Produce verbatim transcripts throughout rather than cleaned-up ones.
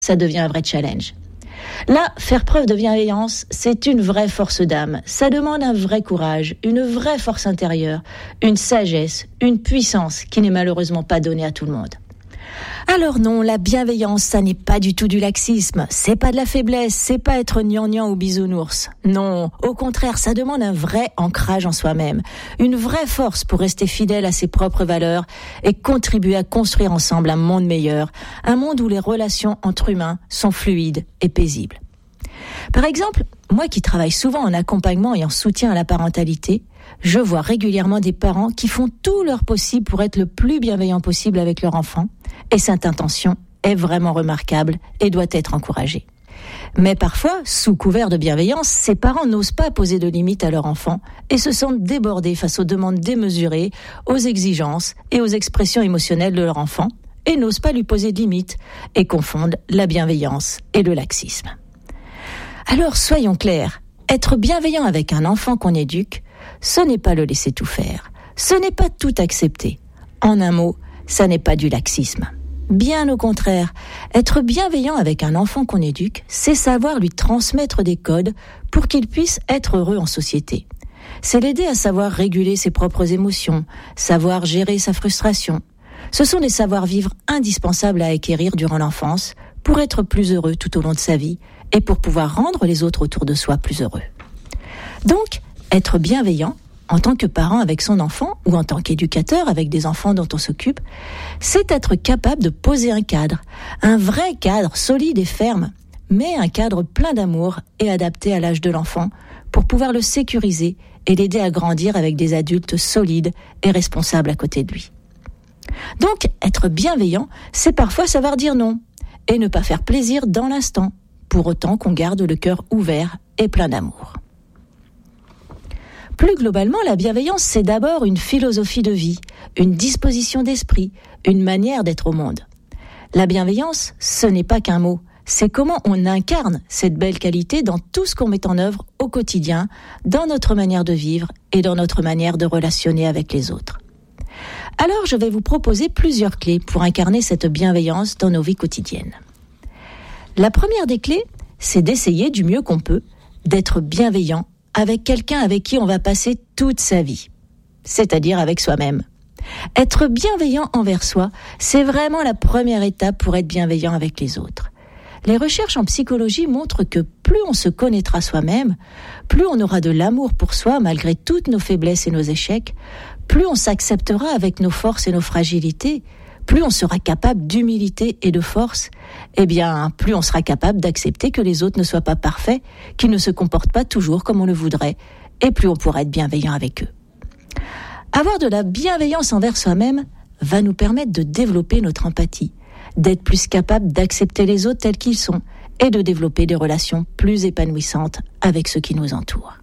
ça devient un vrai challenge. Là, faire preuve de bienveillance, c'est une vraie force d'âme. Ça demande un vrai courage, une vraie force intérieure, une sagesse, une puissance qui n'est malheureusement pas donnée à tout le monde. Alors non, la bienveillance, ça n'est pas du tout du laxisme, c'est pas de la faiblesse, c'est pas être gnangnan ou bisounours. Non, au contraire, ça demande un vrai ancrage en soi-même, une vraie force pour rester fidèle à ses propres valeurs et contribuer à construire ensemble un monde meilleur, un monde où les relations entre humains sont fluides et paisibles. Par exemple, moi qui travaille souvent en accompagnement et en soutien à la parentalité, je vois régulièrement des parents qui font tout leur possible pour être le plus bienveillant possible avec leur enfant, et cette intention est vraiment remarquable et doit être encouragée. Mais parfois, sous couvert de bienveillance, ces parents n'osent pas poser de limites à leur enfant et se sentent débordés face aux demandes démesurées, aux exigences et aux expressions émotionnelles de leur enfant, et n'osent pas lui poser de limites et confondent la bienveillance et le laxisme. Alors soyons clairs, être bienveillant avec un enfant qu'on éduque, ce n'est pas le laisser tout faire, ce n'est pas tout accepter. En un mot, ça n'est pas du laxisme. Bien au contraire, être bienveillant avec un enfant qu'on éduque, c'est savoir lui transmettre des codes pour qu'il puisse être heureux en société. C'est l'aider à savoir réguler ses propres émotions, savoir gérer sa frustration. Ce sont des savoir-vivre indispensables à acquérir durant l'enfance pour être plus heureux tout au long de sa vie et pour pouvoir rendre les autres autour de soi plus heureux. Donc, être bienveillant, en tant que parent avec son enfant ou en tant qu'éducateur avec des enfants dont on s'occupe, c'est être capable de poser un cadre, un vrai cadre solide et ferme, mais un cadre plein d'amour et adapté à l'âge de l'enfant pour pouvoir le sécuriser et l'aider à grandir avec des adultes solides et responsables à côté de lui. Donc, être bienveillant, c'est parfois savoir dire non et ne pas faire plaisir dans l'instant, pour autant qu'on garde le cœur ouvert et plein d'amour. Plus globalement, la bienveillance, c'est d'abord une philosophie de vie, une disposition d'esprit, une manière d'être au monde. La bienveillance, ce n'est pas qu'un mot, c'est comment on incarne cette belle qualité dans tout ce qu'on met en œuvre au quotidien, dans notre manière de vivre et dans notre manière de relationner avec les autres. Alors, je vais vous proposer plusieurs clés pour incarner cette bienveillance dans nos vies quotidiennes. La première des clés, c'est d'essayer du mieux qu'on peut d'être bienveillant avec quelqu'un avec qui on va passer toute sa vie, c'est-à-dire avec soi-même. Être bienveillant envers soi, c'est vraiment la première étape pour être bienveillant avec les autres. Les recherches en psychologie montrent que plus on se connaîtra soi-même, plus on aura de l'amour pour soi malgré toutes nos faiblesses et nos échecs, plus on s'acceptera avec nos forces et nos fragilités, plus on sera capable d'humilité et de force, eh bien, plus on sera capable d'accepter que les autres ne soient pas parfaits, qu'ils ne se comportent pas toujours comme on le voudrait, et plus on pourra être bienveillant avec eux. Avoir de la bienveillance envers soi-même va nous permettre de développer notre empathie, d'être plus capable d'accepter les autres tels qu'ils sont, et de développer des relations plus épanouissantes avec ceux qui nous entourent.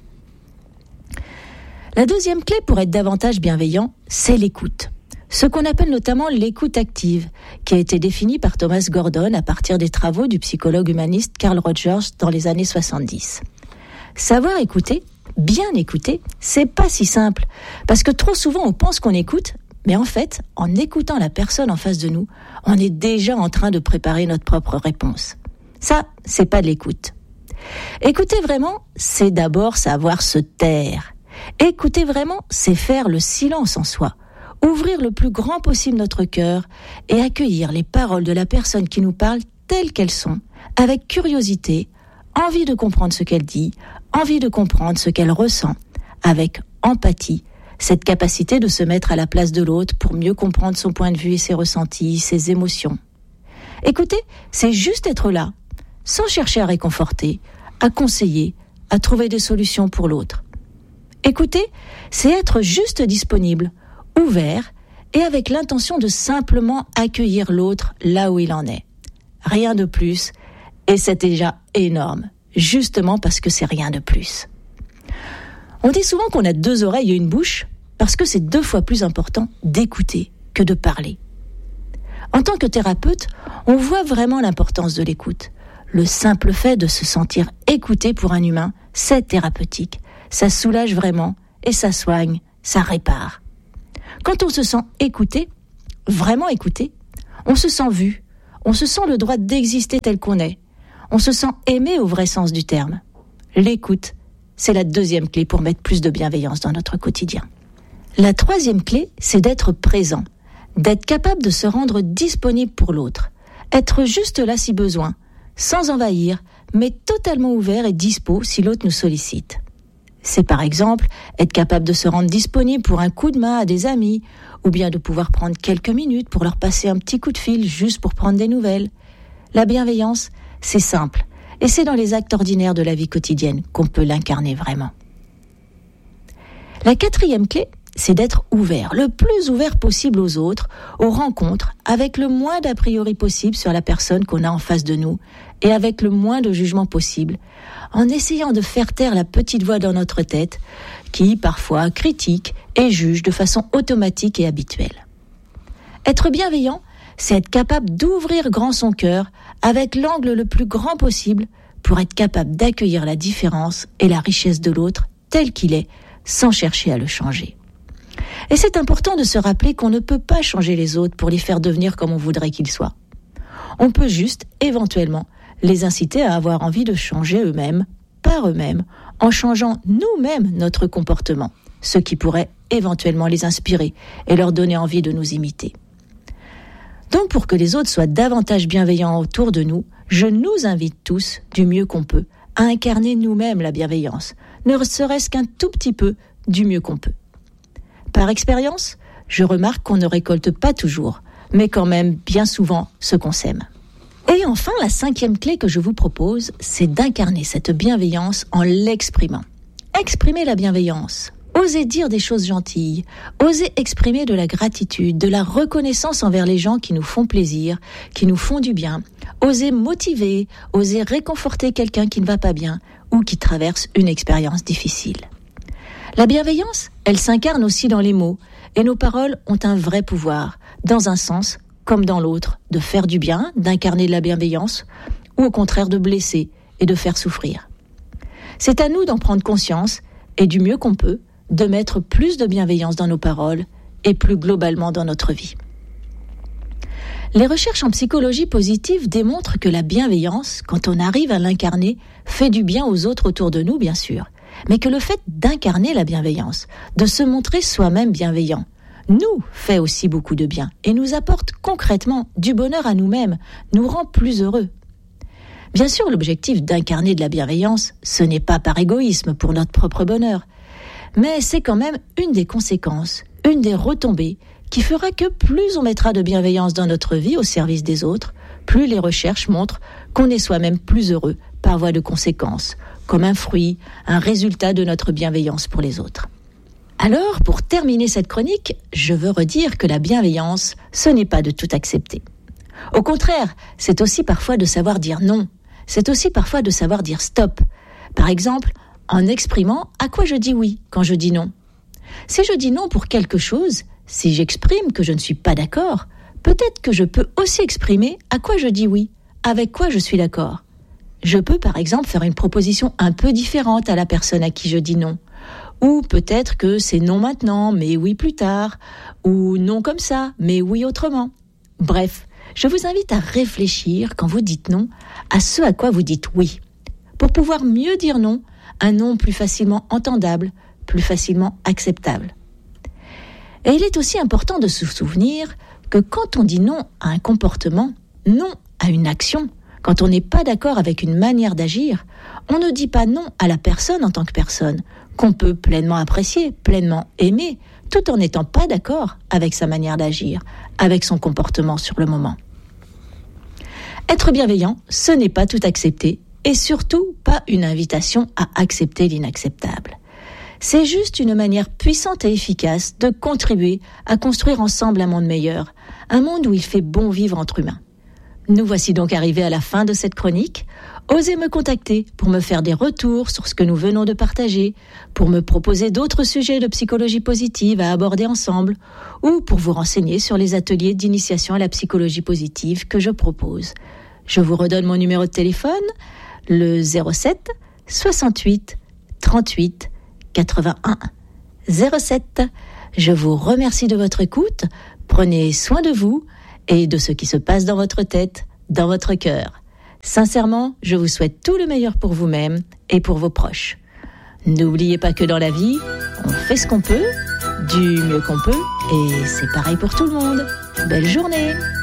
La deuxième clé pour être davantage bienveillant, c'est l'écoute. Ce qu'on appelle notamment l'écoute active, qui a été définie par Thomas Gordon à partir des travaux du psychologue humaniste Carl Rogers dans les années soixante-dix. Savoir écouter, bien écouter, c'est pas si simple, parce que trop souvent on pense qu'on écoute, mais en fait, en écoutant la personne en face de nous, on est déjà en train de préparer notre propre réponse. Ça, c'est pas de l'écoute. Écouter vraiment, c'est d'abord savoir se taire. Écouter vraiment, c'est faire le silence en soi. Ouvrir le plus grand possible notre cœur et accueillir les paroles de la personne qui nous parle telles qu'elles sont, avec curiosité, envie de comprendre ce qu'elle dit, envie de comprendre ce qu'elle ressent, avec empathie, cette capacité de se mettre à la place de l'autre pour mieux comprendre son point de vue et ses ressentis, ses émotions. Écoutez, c'est juste être là, sans chercher à réconforter, à conseiller, à trouver des solutions pour l'autre. Écouter, c'est être juste disponible, ouvert et avec l'intention de simplement accueillir l'autre là où il en est. Rien de plus, et c'est déjà énorme, justement parce que c'est rien de plus. On dit souvent qu'on a deux oreilles et une bouche, parce que c'est deux fois plus important d'écouter que de parler. En tant que thérapeute, on voit vraiment l'importance de l'écoute. Le simple fait de se sentir écouté pour un humain, c'est thérapeutique. Ça soulage vraiment, et ça soigne, ça répare. Quand on se sent écouté, vraiment écouté, on se sent vu, On se sent le droit d'exister tel qu'on est. On se sent aimé au vrai sens du terme. L'écoute, c'est la deuxième clé pour mettre plus de bienveillance dans notre quotidien. La troisième clé, c'est d'être présent, d'être capable de se rendre disponible pour l'autre, être juste là si besoin, sans envahir, mais totalement ouvert et dispo si l'autre nous sollicite. C'est par exemple être capable de se rendre disponible pour un coup de main à des amis, ou bien de pouvoir prendre quelques minutes pour leur passer un petit coup de fil juste pour prendre des nouvelles. La bienveillance, c'est simple, et c'est dans les actes ordinaires de la vie quotidienne qu'on peut l'incarner vraiment. La quatrième clé, c'est d'être ouvert, le plus ouvert possible aux autres, aux rencontres, avec le moins d'a priori possible sur la personne qu'on a en face de nous, et avec le moins de jugement possible, en essayant de faire taire la petite voix dans notre tête, qui parfois critique et juge de façon automatique et habituelle. Être bienveillant, c'est être capable d'ouvrir grand son cœur avec l'angle le plus grand possible pour être capable d'accueillir la différence et la richesse de l'autre tel qu'il est, sans chercher à le changer. Et c'est important de se rappeler qu'on ne peut pas changer les autres pour les faire devenir comme on voudrait qu'ils soient. On peut juste, éventuellement, les inciter à avoir envie de changer eux-mêmes, par eux-mêmes, en changeant nous-mêmes notre comportement, ce qui pourrait éventuellement les inspirer et leur donner envie de nous imiter. Donc pour que les autres soient davantage bienveillants autour de nous, je nous invite tous, du mieux qu'on peut, à incarner nous-mêmes la bienveillance, ne serait-ce qu'un tout petit peu du mieux qu'on peut. Par expérience, je remarque qu'on ne récolte pas toujours, mais quand même bien souvent ce qu'on sème. Et enfin, la cinquième clé que je vous propose, c'est d'incarner cette bienveillance en l'exprimant. Exprimer la bienveillance, oser dire des choses gentilles, oser exprimer de la gratitude, de la reconnaissance envers les gens qui nous font plaisir, qui nous font du bien, oser motiver, oser réconforter quelqu'un qui ne va pas bien ou qui traverse une expérience difficile. La bienveillance, elle s'incarne aussi dans les mots, et nos paroles ont un vrai pouvoir, dans un sens comme dans l'autre, de faire du bien, d'incarner de la bienveillance, ou au contraire de blesser et de faire souffrir. C'est à nous d'en prendre conscience, et du mieux qu'on peut, de mettre plus de bienveillance dans nos paroles, et plus globalement dans notre vie. Les recherches en psychologie positive démontrent que la bienveillance, quand on arrive à l'incarner, fait du bien aux autres autour de nous, bien sûr, mais que le fait d'incarner la bienveillance, de se montrer soi-même bienveillant, nous fait aussi beaucoup de bien et nous apporte concrètement du bonheur à nous-mêmes, nous rend plus heureux. Bien sûr, l'objectif d'incarner de la bienveillance, ce n'est pas par égoïsme pour notre propre bonheur, mais c'est quand même une des conséquences, une des retombées qui fera que plus on mettra de bienveillance dans notre vie au service des autres, plus les recherches montrent qu'on est soi-même plus heureux par voie de conséquence, comme un fruit, un résultat de notre bienveillance pour les autres. Alors, pour terminer cette chronique, je veux redire que la bienveillance, ce n'est pas de tout accepter. Au contraire, c'est aussi parfois de savoir dire non. C'est aussi parfois de savoir dire stop. Par exemple, en exprimant à quoi je dis oui quand je dis non. Si je dis non pour quelque chose, si j'exprime que je ne suis pas d'accord, peut-être que je peux aussi exprimer à quoi je dis oui, avec quoi je suis d'accord. Je peux par exemple faire une proposition un peu différente à la personne à qui je dis non. Ou peut-être que c'est non maintenant, mais oui plus tard. Ou non comme ça, mais oui autrement. Bref, je vous invite à réfléchir quand vous dites non à ce à quoi vous dites oui. Pour pouvoir mieux dire non, un non plus facilement entendable, plus facilement acceptable. Et il est aussi important de se souvenir que quand on dit non à un comportement, non à une action, quand on n'est pas d'accord avec une manière d'agir, on ne dit pas non à la personne en tant que personne, qu'on peut pleinement apprécier, pleinement aimer, tout en n'étant pas d'accord avec sa manière d'agir, avec son comportement sur le moment. Être bienveillant, ce n'est pas tout accepter, et surtout pas une invitation à accepter l'inacceptable. C'est juste une manière puissante et efficace de contribuer à construire ensemble un monde meilleur, un monde où il fait bon vivre entre humains. Nous voici donc arrivés à la fin de cette chronique. Osez me contacter pour me faire des retours sur ce que nous venons de partager, pour me proposer d'autres sujets de psychologie positive à aborder ensemble, ou pour vous renseigner sur les ateliers d'initiation à la psychologie positive que je propose. Je vous redonne mon numéro de téléphone, le zéro sept soixante-huit trente-huit quatre-vingt-un zéro sept. Je vous remercie de votre écoute. Prenez soin de vous et de ce qui se passe dans votre tête. dans votre cœur. Sincèrement, je vous souhaite tout le meilleur pour vous-même et pour vos proches. N'oubliez pas que dans la vie, on fait ce qu'on peut, du mieux qu'on peut, et c'est pareil pour tout le monde. Belle journée!